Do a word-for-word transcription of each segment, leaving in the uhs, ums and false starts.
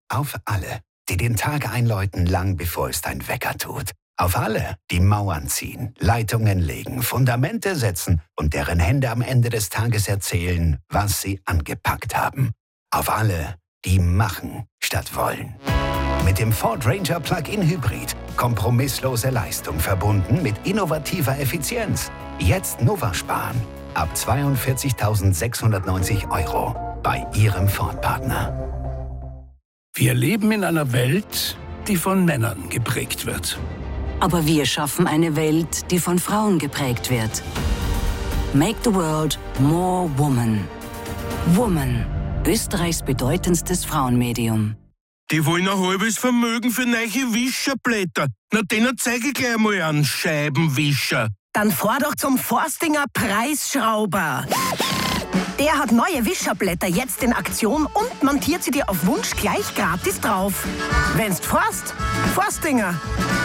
Auf alle, die den Tag einläuten, lang bevor es dein Wecker tut. Auf alle, die Mauern ziehen, Leitungen legen, Fundamente setzen und deren Hände am Ende des Tages erzählen, was sie angepackt haben. Auf alle, die machen statt wollen. Mit dem Ford Ranger Plug-in Hybrid. Kompromisslose Leistung verbunden mit innovativer Effizienz. Jetzt Nova sparen. Ab zweiundvierzigtausendsechshundertneunzig Euro bei Ihrem Ford-Partner. Wir leben in einer Welt, die von Männern geprägt wird. Aber wir schaffen eine Welt, die von Frauen geprägt wird. Make the world more woman. Woman, Österreichs bedeutendstes Frauenmedium. Die wollen ein halbes Vermögen für neue Wischerblätter. Na, denen zeige ich gleich mal einen Scheibenwischer. Dann fahr doch zum Forstinger Preisschrauber. Der hat neue Wischerblätter jetzt in Aktion und montiert sie dir auf Wunsch gleich gratis drauf. Wenn's forst, Forstinger.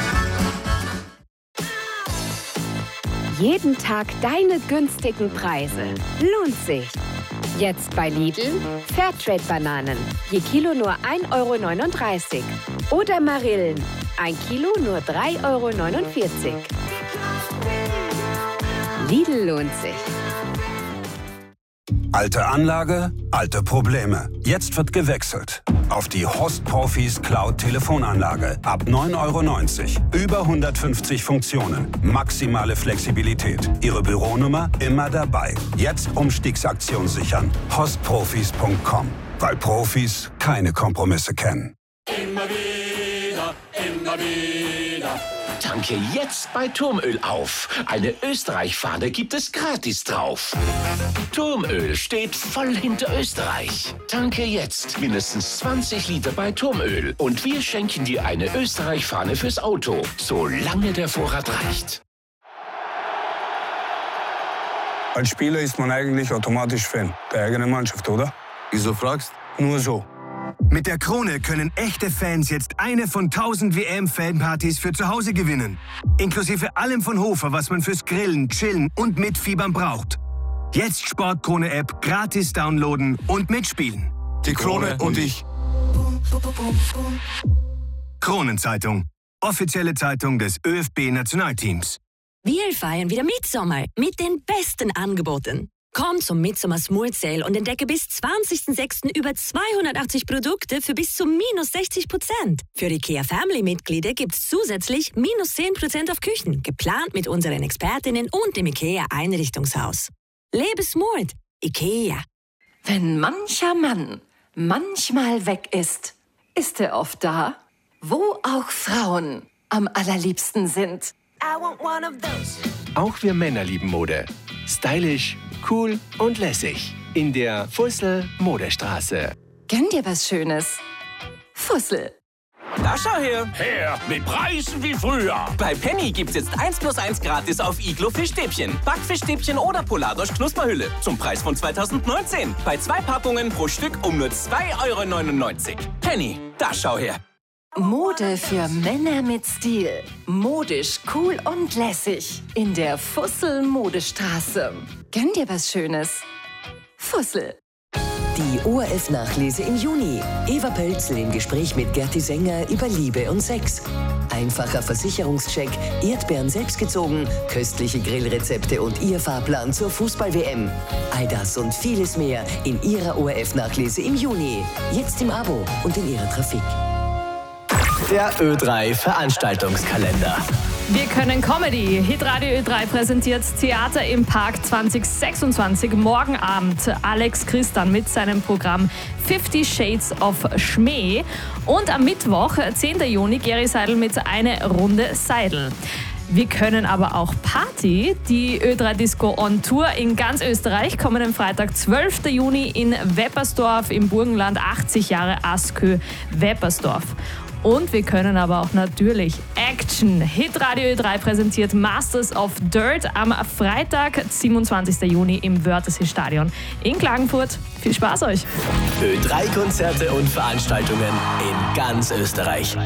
Jeden Tag deine günstigen Preise. Lohnt sich. Jetzt bei Lidl Fairtrade-Bananen. Je Kilo nur ein Euro neununddreißig. Oder Marillen. Ein Kilo nur drei Euro neunundvierzig. Lidl lohnt sich. Alte Anlage, alte Probleme. Jetzt wird gewechselt. Auf die Host Profis Cloud Telefonanlage. Ab neun Euro neunzig. Über hundertfünfzig Funktionen. Maximale Flexibilität. Ihre Büronummer immer dabei. Jetzt Umstiegsaktion sichern. hostprofis punkt com. Weil Profis keine Kompromisse kennen. Immer wieder, immer wieder. Tanke jetzt bei Turmöl auf. Eine Österreich-Fahne gibt es gratis drauf. Turmöl steht voll hinter Österreich. Tanke jetzt mindestens zwanzig Liter bei Turmöl und wir schenken dir eine Österreich-Fahne fürs Auto, solange der Vorrat reicht. Als Spieler ist man eigentlich automatisch Fan der eigenen Mannschaft, oder? Wieso fragst? Nur so. Mit der Krone können echte Fans jetzt eine von tausend W M-Fanpartys für zu Hause gewinnen. Inklusive allem von Hofer, was man fürs Grillen, Chillen und Mitfiebern braucht. Jetzt Sportkrone-App gratis downloaden und mitspielen. Die Krone und ich. Kronenzeitung. Offizielle Zeitung des ÖFB-Nationalteams. Wir feiern wieder Mitsommer mit den besten Angeboten. Komm zum Midsommar Smooth Sale und entdecke bis zwanzigsten sechsten über zweihundertachtzig Produkte für bis zu minus sechzig Prozent. Für IKEA Family-Mitglieder gibt's zusätzlich minus zehn Prozent auf Küchen, geplant mit unseren Expertinnen und dem IKEA Einrichtungshaus. Lebe smooth. IKEA. Wenn mancher Mann manchmal weg ist, ist er oft da, wo auch Frauen am allerliebsten sind. I want one of those. Auch wir Männer lieben Mode. Stylisch, cool und lässig. In der Fussel Modestraße. Gönn dir was Schönes. Fussel. Da schau her. Her, mit Preisen wie früher. Bei Penny gibt's jetzt eins plus eins gratis auf Iglo Fischstäbchen, Backfischstäbchen oder Polardosch Knusperhülle. Zum Preis von zweitausendneunzehn. Bei zwei Packungen pro Stück um nur zwei Euro neunundneunzig. Penny, da schau her. Mode für Männer mit Stil. Modisch, cool und lässig. In der Fussel Modestraße. Gönn dir was Schönes. Fussel. Die O R F-Nachlese im Juni. Eva Pölzl im Gespräch mit Gerti Sänger über Liebe und Sex. Einfacher Versicherungscheck, Erdbeeren selbstgezogen, köstliche Grillrezepte und ihr Fahrplan zur Fußball-W M. All das und vieles mehr in ihrer O R F-Nachlese im Juni. Jetzt im Abo und in ihrer Trafik. Der Ö drei Veranstaltungskalender. Wir können Comedy. Hitradio Ö drei präsentiert Theater im Park zwanzig sechsundzwanzig. Morgen Abend Alex Christan mit seinem Programm Fifty Shades of Schmäh. Und am Mittwoch, zehnten Juni, Geri Seidel mit Eine Runde Seidel. Wir können aber auch Party. Die Ö drei Disco on Tour in ganz Österreich. Kommenden Freitag, zwölften Juni in Weppersdorf im Burgenland. achtzig Jahre Askö Weppersdorf. Und wir können aber auch natürlich Action. Hitradio Ö drei präsentiert Masters of Dirt am Freitag, siebenundzwanzigsten Juni im Wörthersee-Stadion in Klagenfurt. Viel Spaß euch! Ö drei Konzerte und Veranstaltungen in ganz Österreich.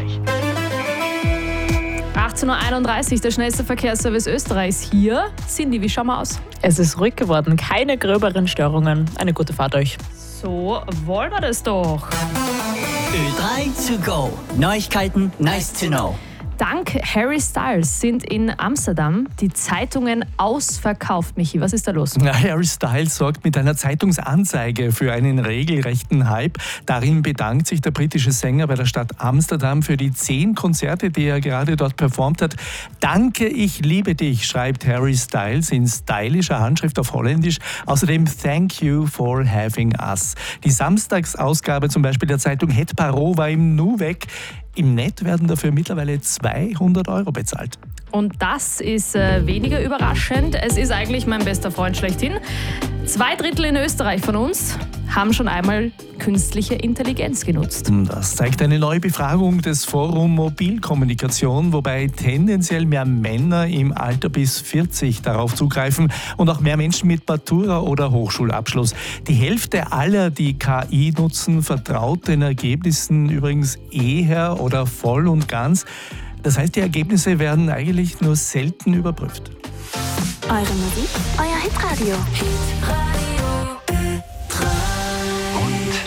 achtzehn Uhr einunddreißig, der schnellste Verkehrsservice Österreichs. Hier sind die, wie schauen wir aus? Es ist ruhig geworden, keine gröberen Störungen. Eine gute Fahrt euch. So wollen wir das doch. Ö drei to go. Neuigkeiten nice to know. Dank Harry Styles sind in Amsterdam die Zeitungen ausverkauft. Michi, was ist da los? Na, Harry Styles sorgt mit einer Zeitungsanzeige für einen regelrechten Hype. Darin bedankt sich der britische Sänger bei der Stadt Amsterdam für die zehn Konzerte, die er gerade dort performt hat. Danke, ich liebe dich, schreibt Harry Styles in stylischer Handschrift auf Holländisch. Außerdem Thank you for having us. Die Samstagsausgabe zum Beispiel der Zeitung Het Parool war im Nu weg. Im Netto werden dafür mittlerweile zweihundert Euro bezahlt. Und das ist äh, weniger überraschend. Es ist eigentlich mein bester Freund schlechthin. Zwei Drittel in Österreich von uns haben schon einmal künstliche Intelligenz genutzt. Das zeigt eine neue Befragung des Forum Mobilkommunikation, wobei tendenziell mehr Männer im Alter bis vierzig darauf zugreifen und auch mehr Menschen mit Matura oder Hochschulabschluss. Die Hälfte aller, die K I nutzen, vertraut den Ergebnissen übrigens eher oder voll und ganz. Das heißt, die Ergebnisse werden eigentlich nur selten überprüft. Eure Musik, euer Hitradio. Hitradio.